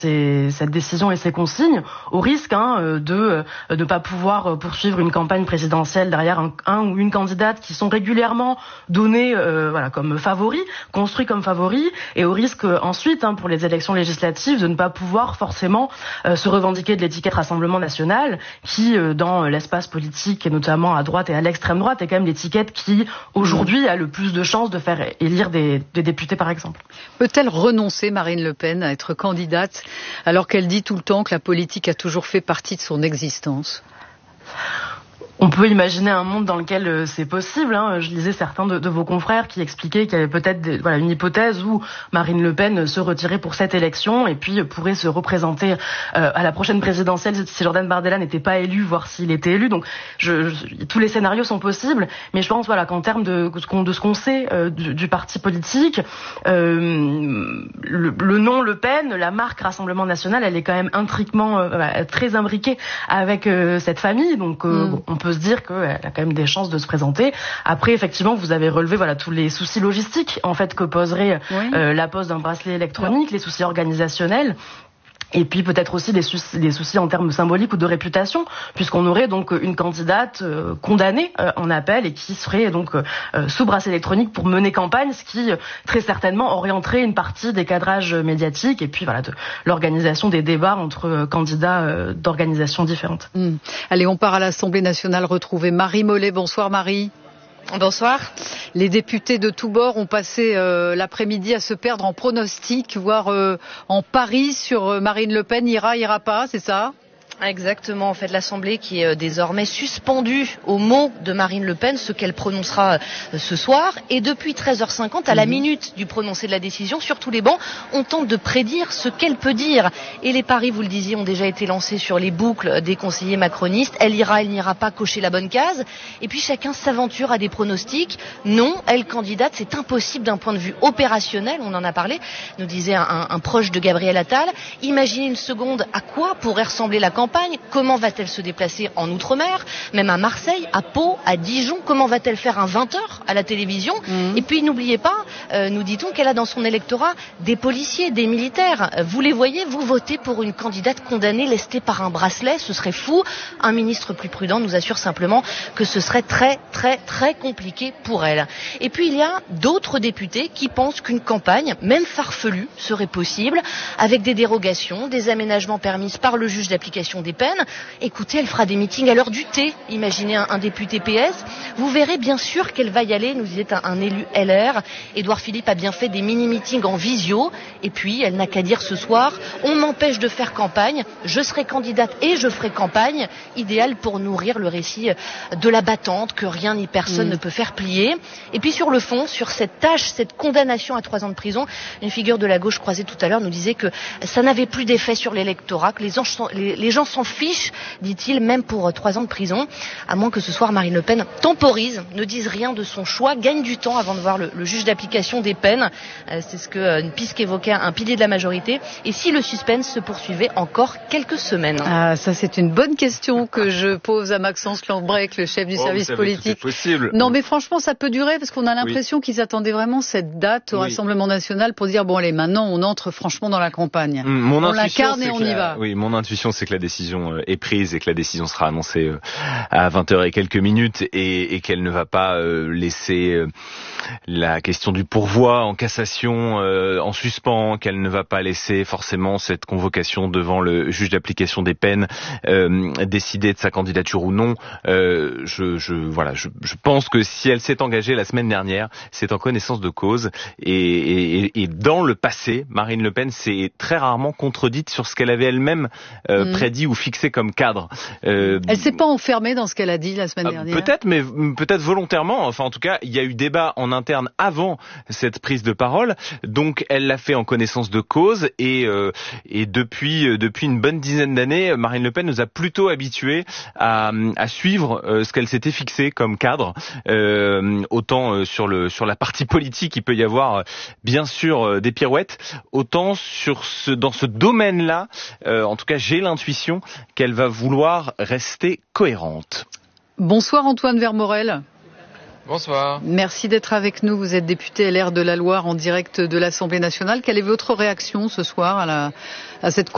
cette décision et ces consignes, au risque de ne pas pouvoir poursuivre une campagne présidentielle derrière un ou une candidate qui sont régulièrement donnés comme favoris, construits comme favoris, et au risque ensuite pour les élections législatives de ne pas pouvoir forcément se revendiquer de l'étiquette Rassemblement National qui dans l'espace politique et notamment à droite et à l'extrême droite est quand même l'étiquette qui aujourd'hui a le plus de chances de faire élire des députés par exemple. Peut-elle renoncer, Marine Le Pen, à être candidate alors qu'elle dit tout le temps que la politique a toujours fait partie de son existence? On peut imaginer un monde dans lequel c'est possible. Je lisais certains de vos confrères qui expliquaient qu'il y avait peut-être une hypothèse où Marine Le Pen se retirait pour cette élection et puis pourrait se représenter à la prochaine présidentielle si Jordan Bardella n'était pas élu, voire s'il était élu. Donc tous les scénarios sont possibles, mais je pense qu'en termes de ce qu'on sait du parti politique, le nom Le Pen, la marque Rassemblement National, elle est quand même intriquement très imbriquée avec cette famille. Donc on peut se dire qu'elle a quand même des chances de se présenter. Après, effectivement, vous avez relevé tous les soucis logistiques en fait que poserait la pose d'un bracelet électronique, les soucis organisationnels. Et puis peut-être aussi des soucis en termes symboliques ou de réputation, puisqu'on aurait donc une candidate condamnée en appel et qui serait donc sous bracelet électronique pour mener campagne, ce qui très certainement orienterait une partie des cadrages médiatiques et puis de l'organisation des débats entre candidats d'organisations différentes. Allez, on part à l'Assemblée nationale retrouver Marie Mollet. Bonsoir Marie. Bonsoir. Les députés de tous bords ont passé l'après-midi à se perdre en pronostics, voire en paris sur Marine Le Pen. Ira pas, c'est ça ? Exactement, en fait, l'Assemblée qui est désormais suspendue au mot de Marine Le Pen, ce qu'elle prononcera ce soir. Et depuis 13h50, à la minute du prononcé de la décision, sur tous les bancs, on tente de prédire ce qu'elle peut dire. Et les paris, vous le disiez, ont déjà été lancés sur les boucles des conseillers macronistes. Elle ira, elle n'ira pas, cocher la bonne case. Et puis chacun s'aventure à des pronostics. Non, elle candidate, c'est impossible d'un point de vue opérationnel, on en a parlé, nous disait un proche de Gabriel Attal. Imaginez une seconde à quoi pourrait ressembler la campagne. Comment va-t-elle se déplacer en Outre-mer, même à Marseille, à Pau, à Dijon? Comment va-t-elle faire un 20h à la télévision? Et puis n'oubliez pas, nous dit-on qu'elle a dans son électorat des policiers, des militaires. Vous les voyez, vous votez pour une candidate condamnée, lestée par un bracelet, ce serait fou. Un ministre plus prudent nous assure simplement que ce serait très très très compliqué pour elle. Et puis il y a d'autres députés qui pensent qu'une campagne, même farfelue, serait possible, avec des dérogations, des aménagements permis par le juge d'application des peines. Écoutez, elle fera des meetings à l'heure du thé. Imaginez un député PS. Vous verrez bien sûr qu'elle va y aller, nous disait un élu LR. Édouard Philippe a bien fait des mini-meetings en visio. Et puis, elle n'a qu'à dire ce soir, on m'empêche de faire campagne, je serai candidate et je ferai campagne. Idéal pour nourrir le récit de la battante que rien ni personne ne peut faire plier. Et puis sur le fond, sur cette tâche, cette condamnation à 3 ans de prison, une figure de la gauche croisée tout à l'heure nous disait que ça n'avait plus d'effet sur l'électorat, que les gens s'en fichent, dit-il, même pour 3 ans de prison, à moins que ce soir Marine Le Pen temporise, ne dise rien de son choix, gagne du temps avant de voir le juge d'application des peines. C'est ce que une piste qu'évoquait un pilier de la majorité. Et si le suspense se poursuivait encore quelques semaines? Ah, ça c'est une bonne question que je pose à Maxence Lambrecq, le chef du service politique. Non, mais franchement, ça peut durer parce qu'on a l'impression qu'ils attendaient vraiment cette date au Rassemblement National pour dire bon allez, maintenant on entre franchement dans la campagne. On l'incarne et on y va. Oui, mon intuition c'est que la décision est prise et que la décision sera annoncée à 20h et quelques minutes et qu'elle ne va pas laisser la question du pourvoi en cassation en suspens, qu'elle ne va pas laisser forcément cette convocation devant le juge d'application des peines décider de sa candidature ou non. Je pense que si elle s'est engagée la semaine dernière, c'est en connaissance de cause et dans le passé, Marine Le Pen s'est très rarement contredite sur ce qu'elle avait elle-même prédit ou fixé comme cadre. Elle s'est pas enfermée dans ce qu'elle a dit la semaine dernière. Peut-être, mais peut-être volontairement. Enfin, en tout cas, il y a eu débat en interne avant cette prise de parole, donc elle l'a fait en connaissance de cause et depuis une bonne dizaine d'années, Marine Le Pen nous a plutôt habitués à suivre ce qu'elle s'était fixé comme cadre. Autant sur la partie politique, il peut y avoir bien sûr des pirouettes, autant dans ce domaine-là, en tout cas j'ai l'intuition qu'elle va vouloir rester cohérente. Bonsoir Antoine Vermorel. Bonsoir. Merci d'être avec nous. Vous êtes député LR de la Loire en direct de l'Assemblée nationale. Quelle est votre réaction ce soir à cette